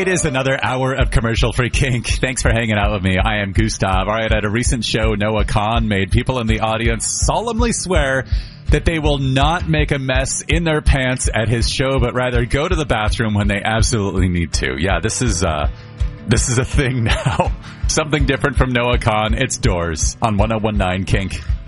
It is another hour of commercial-free kink. Thanks for hanging out with me. I am Gustav. All right, at a recent show, Noah Kahan made people in the audience solemnly swear that they will not make a mess in their pants at his show, but rather go to the bathroom when they absolutely need to. Yeah, this is a thing now. Something different from Noah Kahan. It's Doors on 101.9 Kink.